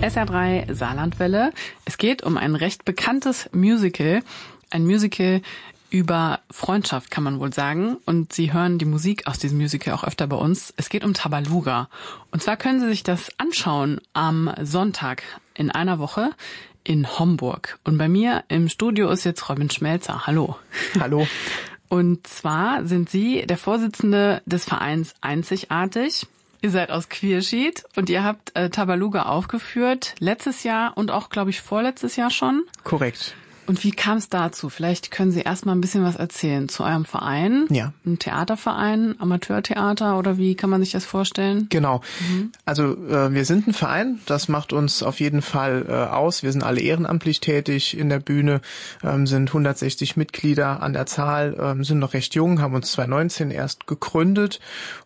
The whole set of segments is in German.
SR3 Saarlandwelle. Es geht um ein recht bekanntes Musical. Ein Musical über Freundschaft, kann man wohl sagen. Und Sie hören die Musik aus diesem Musical auch öfter bei uns. Es geht um Tabaluga. Und zwar können Sie sich das anschauen am Sonntag in einer Woche in Homburg. Und bei mir im Studio ist jetzt Robin Schmelzer. Hallo. Hallo. Und zwar sind Sie der Vorsitzende des Vereins Einzigartig. Ihr seid aus Quierschied und ihr habt Tabaluga aufgeführt, letztes Jahr und auch, glaube ich, vorletztes Jahr schon. Korrekt. Und wie kam es dazu? Vielleicht können Sie erstmal ein bisschen was erzählen zu eurem Verein. Ja. Ein Theaterverein, Amateurtheater oder wie kann man sich das vorstellen? Genau. Also wir sind ein Verein, das macht uns auf jeden Fall aus. Wir sind alle ehrenamtlich tätig in der Bühne, sind 160 Mitglieder an der Zahl, sind noch recht jung, haben uns 2019 erst gegründet.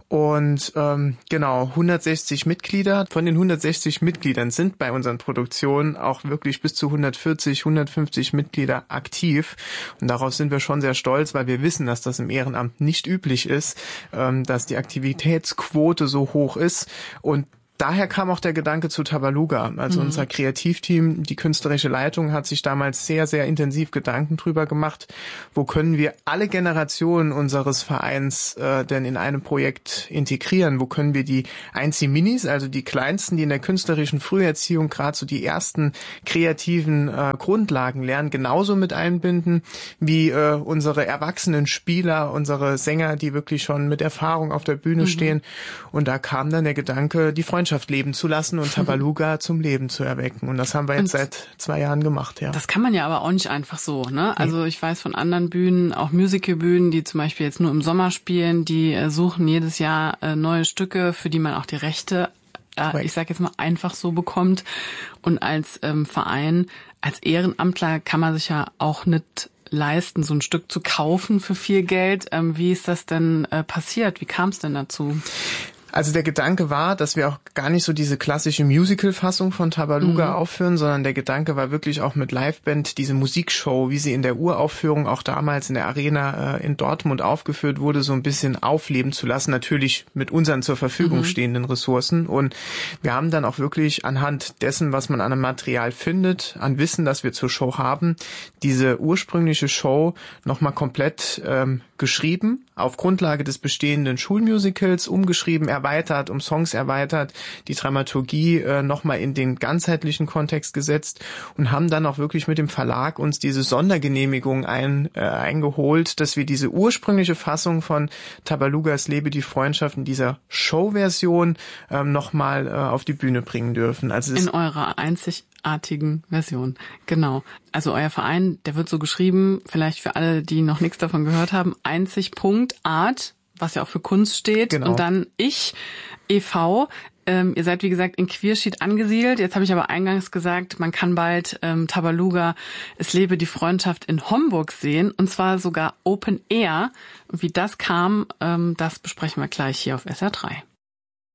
Und genau, 160 Mitglieder. Von den 160 Mitgliedern sind bei unseren Produktionen auch wirklich bis zu 140, 150 Mitglieder aktiv. Und daraus sind wir schon sehr stolz, weil wir wissen, dass das im Ehrenamt nicht üblich ist, dass die Aktivitätsquote so hoch ist. Und daher kam auch der Gedanke zu Tabaluga. Also unser Kreativteam, die künstlerische Leitung hat sich damals sehr, sehr intensiv Gedanken drüber gemacht, wo können wir alle Generationen unseres Vereins denn in einem Projekt integrieren? Wo können wir die Einzi-Minis, also die Kleinsten, die in der künstlerischen Früherziehung gerade so die ersten kreativen Grundlagen lernen, genauso mit einbinden wie unsere erwachsenen Spieler, unsere Sänger, die wirklich schon mit Erfahrung auf der Bühne stehen. Und da kam dann der Gedanke, die Freundschaft leben zu lassen und Tabaluga zum Leben zu erwecken. Und das haben wir jetzt seit 2 Jahren gemacht, ja. Das kann man ja aber auch nicht einfach so, ne? Also ich weiß von anderen Bühnen, auch Musicalbühnen, die zum Beispiel jetzt nur im Sommer spielen, die suchen jedes Jahr neue Stücke, für die man auch die Rechte, ich sag jetzt mal, einfach so bekommt. Und als Verein, als Ehrenamtler kann man sich ja auch nicht leisten, so ein Stück zu kaufen für viel Geld. Wie ist das denn passiert? Wie kam es denn dazu? Also der Gedanke war, dass wir auch gar nicht so diese klassische Musical-Fassung von Tabaluga aufführen, sondern der Gedanke war wirklich auch mit Liveband diese Musikshow, wie sie in der Uraufführung auch damals in der Arena in Dortmund aufgeführt wurde, so ein bisschen aufleben zu lassen, natürlich mit unseren zur Verfügung stehenden Ressourcen. Und wir haben dann auch wirklich anhand dessen, was man an einem Material findet, an Wissen, das wir zur Show haben, diese ursprüngliche Show nochmal komplett geschrieben, auf Grundlage des bestehenden Schulmusicals, umgeschrieben, erweitert, um Songs erweitert, die Dramaturgie nochmal in den ganzheitlichen Kontext gesetzt und haben dann auch wirklich mit dem Verlag uns diese Sondergenehmigung eingeholt, dass wir diese ursprüngliche Fassung von Tabalugas Lebe die Freundschaft in dieser Showversion nochmal auf die Bühne bringen dürfen. Also in eurer einzigartigen Version, genau. Also euer Verein, der wird so geschrieben, vielleicht für alle, die noch nichts davon gehört haben, einzig.art, was ja auch für Kunst steht, genau. Und dann ich, e.V., ihr seid, wie gesagt, in Quierschied angesiedelt. Jetzt habe ich aber eingangs gesagt, man kann bald Tabaluga, es lebe die Freundschaft in Homburg sehen, und zwar sogar Open Air. Und wie das kam, das besprechen wir gleich hier auf SR3.